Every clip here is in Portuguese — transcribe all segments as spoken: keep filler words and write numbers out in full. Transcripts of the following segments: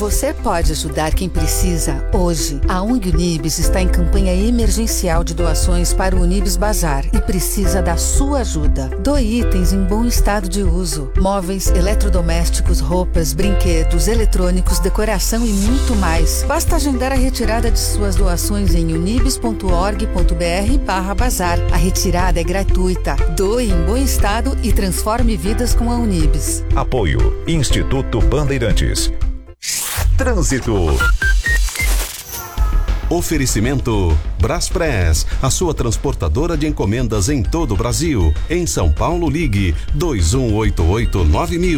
Você pode ajudar quem precisa hoje. A ONG Unibis está em campanha emergencial de doações para o Unibis Bazar e precisa da sua ajuda. Doe itens em bom estado de uso. Móveis, eletrodomésticos, roupas, brinquedos, eletrônicos, decoração e muito mais. Basta agendar a retirada de suas doações em unibis ponto org ponto br barra bazar. A retirada é gratuita. Doe em bom estado e transforme vidas com a Unibis. Apoio Instituto Bandeirantes. Trânsito. Oferecimento Braspress, a sua transportadora de encomendas em todo o Brasil. Em São Paulo, ligue dois um oito oito nove mil.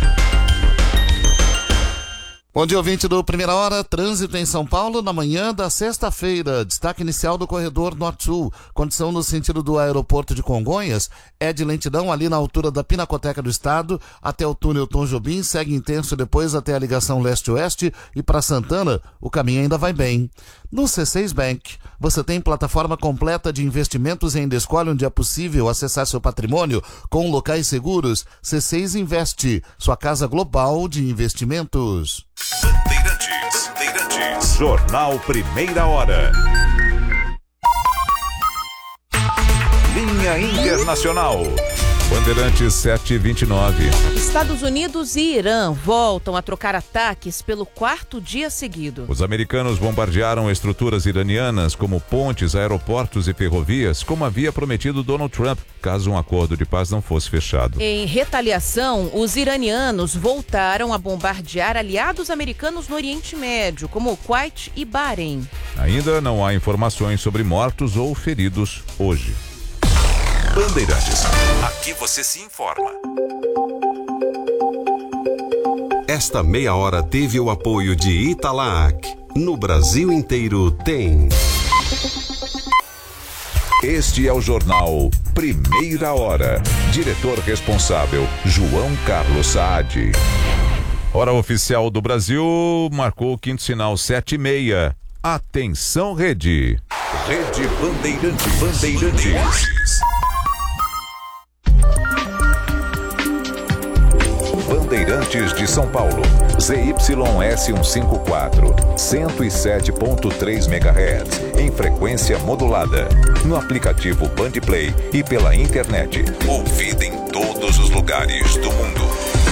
Bom dia, ouvinte do Primeira Hora. Trânsito em São Paulo na manhã da sexta-feira. Destaque inicial do corredor Norte-Sul. Condição no sentido do aeroporto de Congonhas é de lentidão ali na altura da Pinacoteca do Estado até o túnel Tom Jobim. Segue intenso depois até a ligação leste-oeste e para Santana o caminho ainda vai bem. No C seis Bank, você tem plataforma completa de investimentos e ainda escolhe onde é possível acessar seu patrimônio com locais seguros. C seis Investe, sua casa global de investimentos. Bandeirantes, Bandeirantes. Jornal Primeira Hora. Linha Internacional. Bandeirantes sete e vinte e nove. Estados Unidos e Irã voltam a trocar ataques pelo quarto dia seguido. Os americanos bombardearam estruturas iranianas como pontes, aeroportos e ferrovias, como havia prometido Donald Trump, caso um acordo de paz não fosse fechado. Em retaliação, os iranianos voltaram a bombardear aliados americanos no Oriente Médio, como o Kuwait e Bahrein. Ainda não há informações sobre mortos ou feridos hoje. Bandeirantes. Aqui você se informa. Esta meia hora teve o apoio de Italac. No Brasil inteiro tem. Este é o jornal Primeira Hora. Diretor responsável, João Carlos Saad. Hora oficial do Brasil marcou o quinto sinal sete e meia. Atenção, Rede. Rede Bandeirantes. Bandeirantes. Bandeirantes de São Paulo, Z Y S cento e cinquenta e quatro, cento e sete ponto três megahertz, em frequência modulada, no aplicativo Bandplay e pela internet, ouvida em todos os lugares do mundo.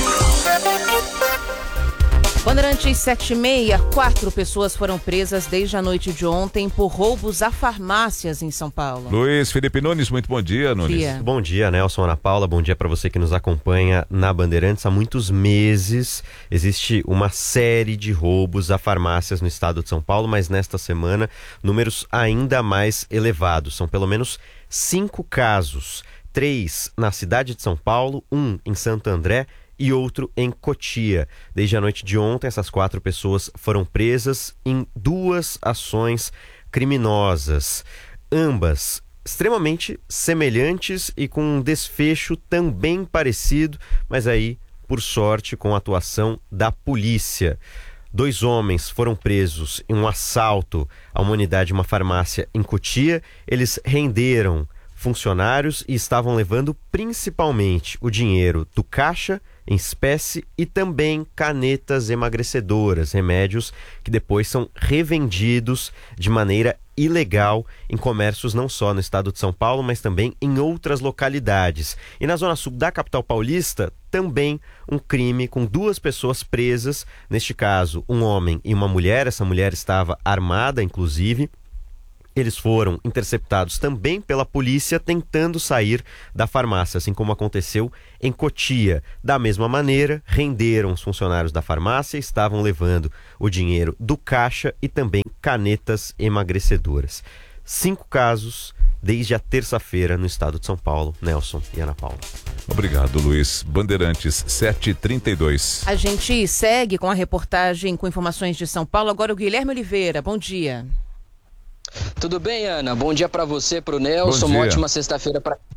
Bandeirantes sete e meia, quatro pessoas foram presas desde a noite de ontem por roubos a farmácias em São Paulo. Luiz Felipe Nunes, muito bom dia, Nunes. Dia. Bom dia, Nelson, Ana Paula, bom dia para você que nos acompanha na Bandeirantes. Há muitos meses existe uma série de roubos a farmácias no estado de São Paulo, mas nesta semana números ainda mais elevados. São pelo menos cinco casos, três na cidade de São Paulo, um em Santo André e outro em Cotia. Desde a noite de ontem, essas quatro pessoas foram presas em duas ações criminosas, ambas extremamente semelhantes e com um desfecho também parecido, mas aí, por sorte, com a atuação da polícia. Dois homens foram presos em um assalto a uma unidade de uma farmácia em Cotia. Eles renderam funcionários e estavam levando principalmente o dinheiro do caixa em espécie e também canetas emagrecedoras, remédios que depois são revendidos de maneira ilegal em comércios não só no estado de São Paulo, mas também em outras localidades. E na zona sul da capital paulista, também um crime com duas pessoas presas, neste caso um homem e uma mulher. Essa mulher estava armada, inclusive. Eles foram interceptados também pela polícia tentando sair da farmácia, assim como aconteceu em Cotia. Da mesma maneira, renderam os funcionários da farmácia, estavam levando o dinheiro do caixa e também canetas emagrecedoras. Cinco casos desde a terça-feira no estado de São Paulo. Nelson e Ana Paula. Obrigado, Luiz. Bandeirantes sete e trinta e dois. A gente segue com a reportagem com informações de São Paulo. Agora o Guilherme Oliveira. Bom dia. Tudo bem, Ana? Bom dia para você, para o Nelson. Uma ótima sexta-feira para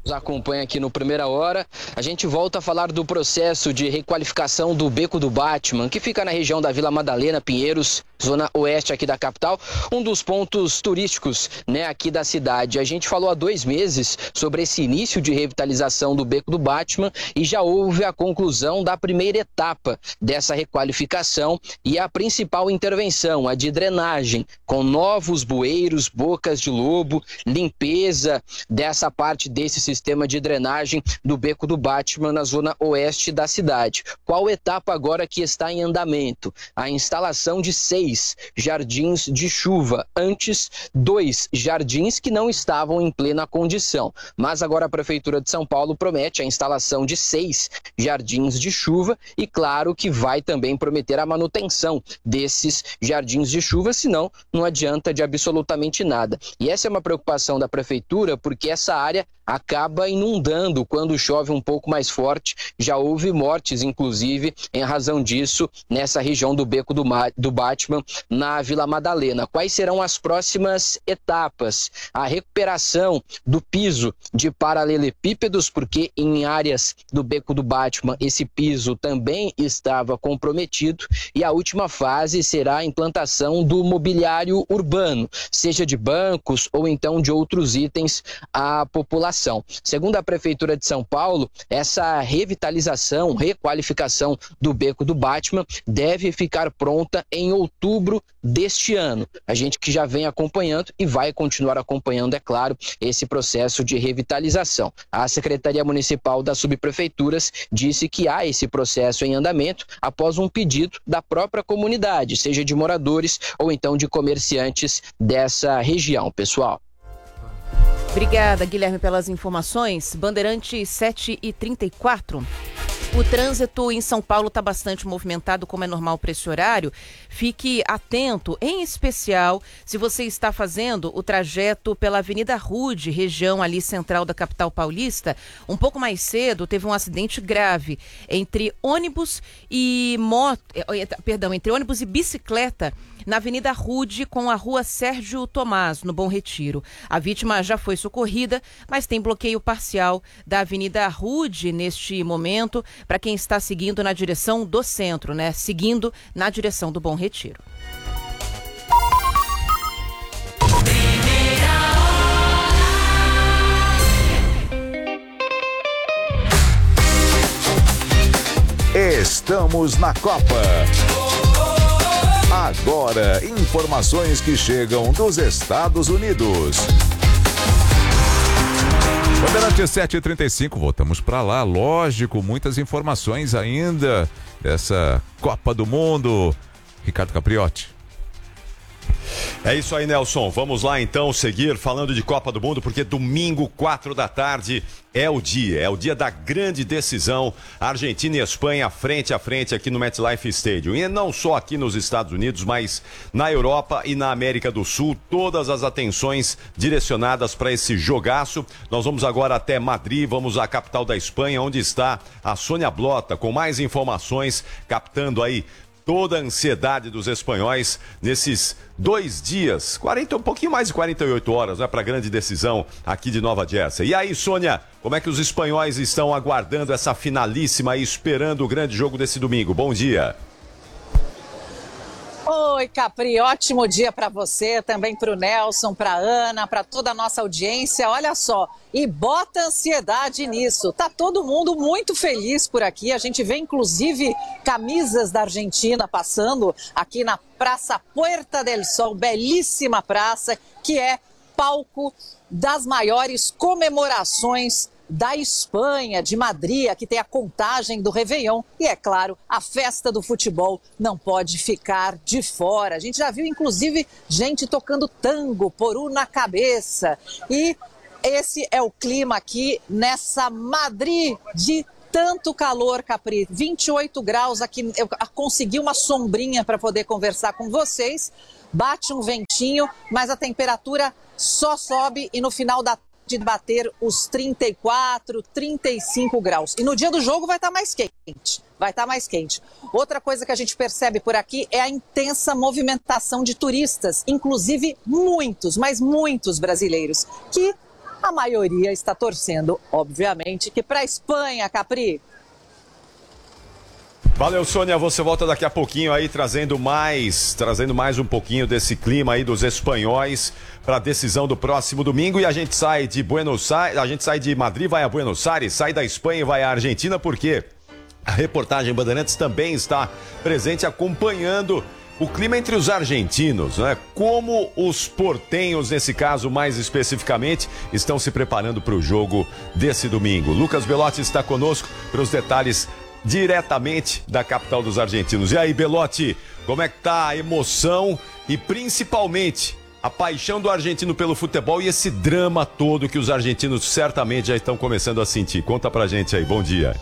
Nos acompanha aqui no Primeira Hora. A gente volta a falar do processo de requalificação do Beco do Batman, que fica na região da Vila Madalena, Pinheiros, zona oeste aqui da capital, um dos pontos turísticos, né, aqui da cidade. A gente falou há dois meses sobre esse início de revitalização do Beco do Batman e já houve a conclusão da primeira etapa dessa requalificação e a principal intervenção, a de drenagem, com novos bueiros, bocas de lobo, limpeza dessa parte desse sistema sistema de drenagem do Beco do Batman na zona oeste da cidade. Qual etapa agora que está em andamento? A instalação de seis jardins de chuva. Antes, dois jardins que não estavam em plena condição. Mas agora a Prefeitura de São Paulo promete a instalação de seis jardins de chuva e claro que vai também prometer a manutenção desses jardins de chuva, senão não adianta de absolutamente nada. E essa é uma preocupação da Prefeitura porque essa área acaba inundando quando chove um pouco mais forte. Já houve mortes, inclusive, em razão disso, nessa região do Beco do, Ma- do Batman, na Vila Madalena. Quais serão as próximas etapas? A recuperação do piso de paralelepípedos, porque em áreas do Beco do Batman esse piso também estava comprometido. E a última fase será a implantação do mobiliário urbano, seja de bancos ou então de outros itens à população. Segundo a Prefeitura de São Paulo, essa revitalização, requalificação do Beco do Batman deve ficar pronta em outubro deste ano. A gente que já vem acompanhando e vai continuar acompanhando, é claro, esse processo de revitalização. A Secretaria Municipal das Subprefeituras disse que há esse processo em andamento após um pedido da própria comunidade, seja de moradores ou então de comerciantes dessa região, pessoal. Obrigada, Guilherme, pelas informações. Bandeirante sete e trinta e quatro. O trânsito em São Paulo está bastante movimentado, como é normal para esse horário. Fique atento, em especial, se você está fazendo o trajeto pela Avenida Rude, região ali central da capital paulista. Um pouco mais cedo, teve um acidente grave entre ônibus e moto, perdão, entre ônibus e bicicleta na Avenida Rude com a Rua Sérgio Tomás, no Bom Retiro. A vítima já foi socorrida, mas tem bloqueio parcial da Avenida Rude neste momento, para quem está seguindo na direção do centro, né? Seguindo na direção do Bom Retiro. Estamos na Copa. Agora, informações que chegam dos Estados Unidos. Bandeirante sete e trinta e cinco, voltamos para lá. Lógico, muitas informações ainda dessa Copa do Mundo. Ricardo Capriotti. É isso aí, Nelson. Vamos lá então seguir falando de Copa do Mundo, porque domingo, quatro da tarde, é o dia. É o dia da grande decisão. Argentina e Espanha frente a frente aqui no MetLife Stadium. E não só aqui nos Estados Unidos, mas na Europa e na América do Sul. Todas as atenções direcionadas para esse jogaço. Nós vamos agora até Madrid, vamos à capital da Espanha, onde está a Sônia Blota, com mais informações, captando aí toda a ansiedade dos espanhóis nesses dois dias, quarenta, um pouquinho mais de quarenta e oito horas, né, para a grande decisão aqui de Nova Jersey. E aí, Sônia, como é que os espanhóis estão aguardando essa finalíssima e esperando o grande jogo desse domingo? Bom dia. Oi, Capri, ótimo dia para você, também para o Nelson, para a Ana, para toda a nossa audiência. Olha só, e bota ansiedade nisso. Tá todo mundo muito feliz por aqui. A gente vê, inclusive, camisas da Argentina passando aqui na Praça Puerta del Sol, belíssima praça, que é palco das maiores comemorações da Espanha, de Madrid, que tem a contagem do Réveillon. E, é claro, a festa do futebol não pode ficar de fora. A gente já viu, inclusive, gente tocando tango, poru na cabeça. E esse é o clima aqui nessa Madrid de tanto calor, Capri. vinte e oito graus aqui. Eu consegui uma sombrinha para poder conversar com vocês. Bate um ventinho, mas a temperatura só sobe e no final da de bater os trinta e quatro, trinta e cinco graus. E no dia do jogo vai estar mais quente, vai estar mais quente. Outra coisa que a gente percebe por aqui é a intensa movimentação de turistas, inclusive muitos, mas muitos brasileiros, que a maioria está torcendo, obviamente, que para a Espanha, Capri. Valeu, Sônia, você volta daqui a pouquinho aí trazendo mais, trazendo mais um pouquinho desse clima aí dos espanhóis para a decisão do próximo domingo, e a gente sai de Buenos Aires, a gente sai de Madrid, vai a Buenos Aires, sai da Espanha e vai à Argentina, porque a reportagem Bandeirantes também está presente acompanhando o clima entre os argentinos, né? Como os portenhos, nesse caso mais especificamente, estão se preparando para o jogo desse domingo. Lucas Belotti está conosco para os detalhes diretamente da capital dos argentinos. E aí, Belotti, como é que tá a emoção e principalmente a paixão do argentino pelo futebol e esse drama todo que os argentinos certamente já estão começando a sentir? Conta pra gente aí, bom dia.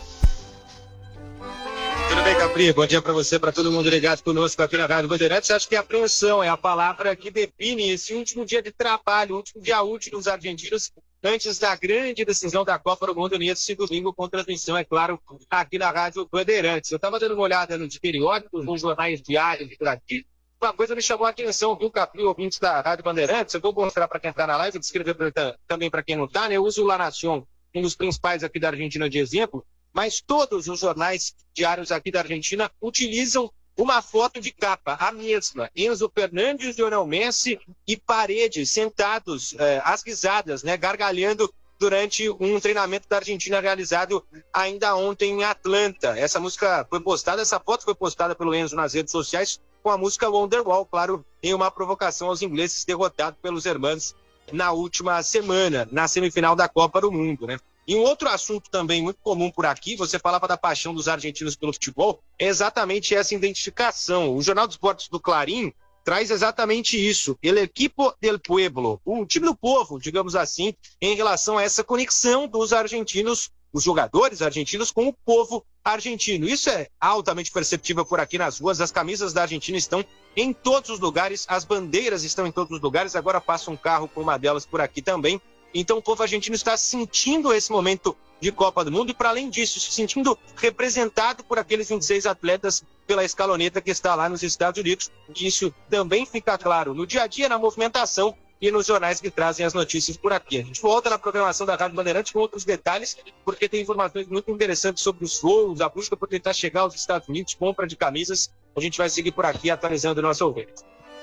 Tudo bem, Capri? Bom dia pra você, pra todo mundo ligado conosco aqui na Rádio Bandeirantes. Acho que a apreensão é a palavra que define esse último dia de trabalho, o último dia útil dos argentinos, antes da grande decisão da Copa do Mundo nesse domingo, com transmissão, é claro, aqui na Rádio Bandeirantes. Eu estava dando uma olhada nos periódicos, nos jornais diários por aqui. Uma coisa me chamou a atenção, viu, Capri, ouvintes da Rádio Bandeirantes? Eu vou mostrar para quem está na live, descrever também para quem não está, né? Eu uso o La Nación, um dos principais aqui da Argentina de exemplo, mas todos os jornais diários aqui da Argentina utilizam uma foto de capa, a mesma. Enzo Fernandes, Lionel Messi e Paredes sentados eh, às risadas, né, gargalhando durante um treinamento da Argentina realizado ainda ontem em Atlanta. Essa música foi postada, essa foto foi postada pelo Enzo nas redes sociais com a música Wonderwall, claro, em uma provocação aos ingleses derrotados pelos hermanos na última semana, na semifinal da Copa do Mundo, né? E um outro assunto também muito comum por aqui, você falava da paixão dos argentinos pelo futebol, é exatamente essa identificação. O Jornal dos Esportes do Clarim traz exatamente isso, El Equipo del Pueblo, o time do povo, digamos assim, em relação a essa conexão dos argentinos, os jogadores argentinos com o povo argentino. Isso é altamente perceptível por aqui nas ruas, as camisas da Argentina estão em todos os lugares, as bandeiras estão em todos os lugares, agora passa um carro com uma delas por aqui também. Então o povo argentino está sentindo esse momento de Copa do Mundo e, para além disso, se sentindo representado por aqueles vinte e seis atletas pela escaloneta que está lá nos Estados Unidos. Isso também fica claro no dia a dia, na movimentação e nos jornais que trazem as notícias por aqui. A gente volta na programação da Rádio Bandeirantes com outros detalhes, porque tem informações muito interessantes sobre os voos, a busca por tentar chegar aos Estados Unidos, compra de camisas. A gente vai seguir por aqui atualizando o nosso ouvinte.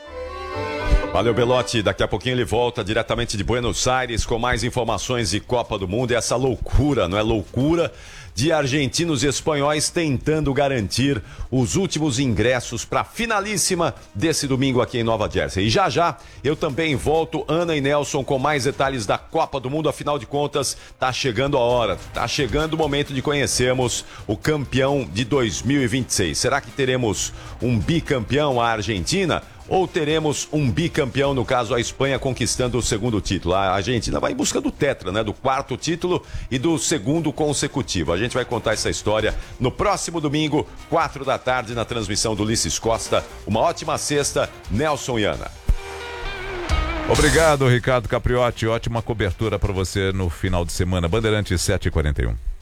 Valeu, Belotti. Daqui a pouquinho ele volta diretamente de Buenos Aires com mais informações de Copa do Mundo. E essa loucura, não é loucura, de argentinos e espanhóis tentando garantir os últimos ingressos para a finalíssima desse domingo aqui em Nova Jersey. E já já eu também volto, Ana e Nelson, com mais detalhes da Copa do Mundo. Afinal de contas, tá chegando a hora, tá chegando o momento de conhecermos o campeão de dois mil e vinte e seis. Será que teremos um bicampeão, a Argentina? Ou teremos um bicampeão, no caso a Espanha, conquistando o segundo título? A Argentina vai em busca do tetra, né? Do quarto título e do segundo consecutivo. A gente vai contar essa história no próximo domingo, quatro da tarde, na transmissão do Ulisses Costa. Uma ótima sexta, Nelson e Ana. Obrigado, Ricardo Capriotti. Ótima cobertura para você no final de semana. Bandeirantes sete e quarenta e um.